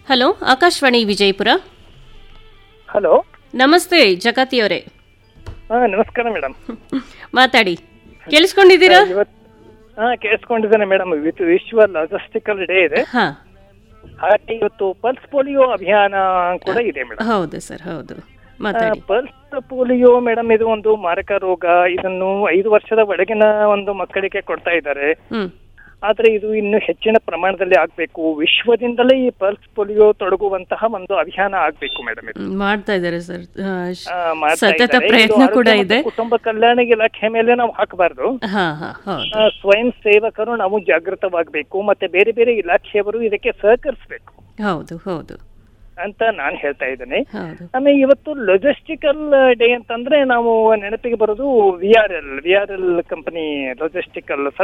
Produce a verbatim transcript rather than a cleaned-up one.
Hello, Akashvani Vijayapura. Hello, ನಮಸ್ತೆ ಜಗತಿಯವರೇ. ಹಾ ನಮಸ್ಕಾರ ಮೇಡಮ್. ಮಾತಾಡಿ. ಕೇಳಿಸ್ಕೊಂಡಿದ್ದೀರಾ? ಇವತ್ತು ಹಾ ಕೇಳಿಸ್ಕೊಂಡಿದ್ದೇನೆ ಮೇಡಮ್. ಇವತ್ತು ವಿಶ್ವ ಲಾಜಿಸ್ಟಿಕಲ್ ಡೇ ಇದೆ. ಹಾ, ಹಾಗೆ ಇವತ್ತು ಪಲ್ಸ್ ಪೋಲಿಯೋ ಅಭಿಯಾನ ಕೂಡ ಇದೆ ಮೇಡಮ್. ಹೌದು ಸರ್, ಹೌದು. ಮಾತಾಡಿ. ಪಲ್ಸ್ ಪೋಲಿಯೋ ಮೇಡಮ್ ಇದು ಒಂದು ಮಾರಕ ರೋಗ. ಇದನ್ನು ಐದು ವರ್ಷದ ಒಳಗಿನ ಒಂದು ಮಕ್ಕಳಿಗೆ ಕೊಡ್ತಾ ಇದ್ದಾರೆ. ಹ್ಮ್ ಆದ್ರೆ ಇದು ಇನ್ನು ಹೆಚ್ಚಿನ ಪ್ರಮಾಣದಲ್ಲಿ ಆಗ್ಬೇಕು. ವಿಶ್ವದಿಂದಲೇ ಈ ಪಲ್ಸ್ ಪೋಲಿಯೋ ತೊಡಗುವಂತಹ ಒಂದು ಅಭಿಯಾನ ಆಗ್ಬೇಕು ಮೇಡಮ್. ಇದು ಹ್ಮ್, ಮಾಡ್ತಾ ಇದ್ದಾರೆ ಸರ್. ಆ, ಆ, ಮಾಡ್ತಾ ಸತತ ಇದ್ದಾರೆ. ಇದು ಪ್ರಯತ್ನ ಕೂಡ ಆರೋಗ್ಯ ಇದೆ. ಮತ್ತು ಕುಟುಂಬ ಕಲ್ಯಾಣ ಇಲಾಖೆ ಮೇಲೆ ನಾವು ಹಾಕಬಾರ್ದು. ಹಾ ಹಾ ಹೌದು. ಆ, ಸ್ವಯಂ ಸೇವಕರು ನಾವು ಜಾಗೃತವಾಗಬೇಕು, ಮತ್ತೆ ಬೇರೆ ಬೇರೆ ಇಲಾಖೆಯವರು ಇದಕ್ಕೆ ಸಹಕರಿಸಬೇಕು ಹೌದು ಹೌದು ಅಂತ ನಾನು ಹೇಳ್ತಾ ಇದ್ದೇನೆ. ಹೌದು. ಆಮೇಲೆ ಇವತ್ತು ಲಾಜಿಸ್ಟಿಕಲ್ ಡೇ ಅಂತಂದ್ರೆ ನಾವು ನೆನಪಿಗೆ ಬರೋದು we are L we are L company logistical